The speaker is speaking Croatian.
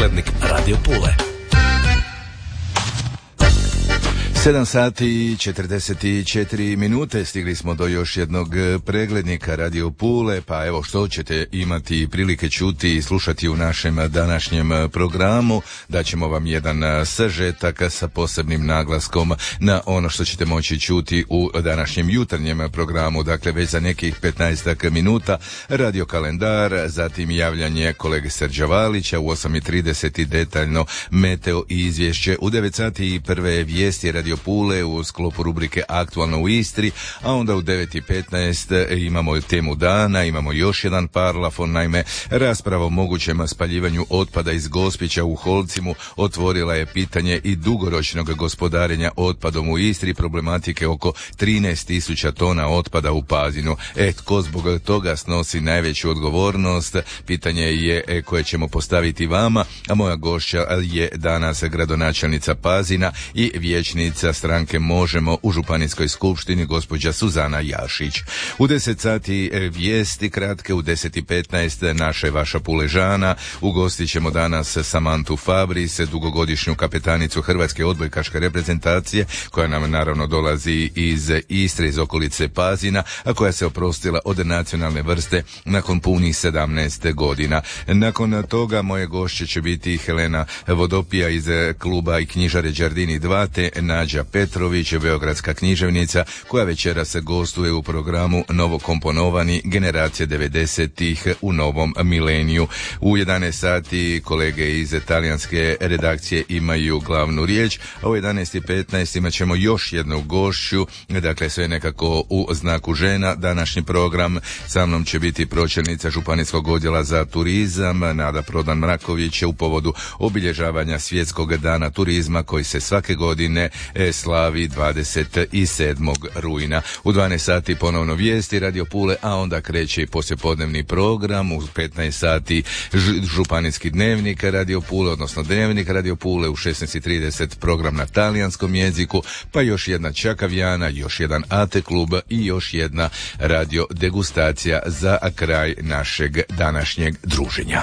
preglednik Radio Pule. 7 sati i 44 minute, stigli smo do još jednog preglednika Radio Pule, pa evo što ćete imati prilike čuti i slušati u našem današnjem programu. Daćemo vam jedan sažetak sa posebnim naglaskom na ono što ćete moći čuti u današnjem jutarnjem programu, dakle već za nekih 15 minuta radio kalendar, zatim javljanje kolege Srđa Valića, u 8:30 detaljno meteo izvješće, u 9 sati i prve vijesti Radio Pule u sklopu rubrike Aktualno u Istri, a onda u 9:15 imamo temu dana, imamo još jedan parlafon, naime rasprava o mogućem spaljivanju otpada iz Gospića u Holcimu otvorila je pitanje i dugoročnog gospodarenja otpadom u Istri, problematike oko 13.000 tona otpada u Pazinu. Tko zbog toga snosi najveću odgovornost, pitanje je koje ćemo postaviti vama, a moja gošća je danas gradonačelnica Pazina i vijećnica stranke Možemo u Županijskoj skupštini, gospođa Suzana Jašić. U 10 sati vijesti kratke, u 10:15 naša i vaša Puležana. Ugostit ćemo danas Samantu Fabris, dugogodišnju kapetanicu Hrvatske odbojkaške reprezentacije, koja nam naravno dolazi iz Istre, iz okolice Pazina, a koja se oprostila od nacionalne vrste nakon punih 17 godina. Nakon toga moje gošće će biti Helena Vodopija iz kluba i knjižare Đardini 2, te Nađa Petrović, beogradska književnica, koja večeras gostuje u programu Novokomponovani generacije 90-ih u novom mileniju. U 11 sati kolege iz talijanske redakcije imaju glavnu riječ, a u 11:15 imat ćemo još jednu gošću, dakle sve nekako u znaku žena. Današnji program sa mnom će biti pročelnica Županijskog odjela za turizam Nada Prodan-Mraković u povodu obilježavanja Svjetskog dana turizma koji se svake godine slavi 27. rujna. U 12 sati ponovno vijesti Radio Pule, a onda kreće i poslijepodnevni program. U 15 sati županijski dnevnik Radio Pule, odnosno dnevnik Radio Pule. U 16:30 program na talijanskom jeziku, pa još jedna čakavijana, još jedan AT klub i još jedna radio degustacija za kraj našeg današnjeg druženja.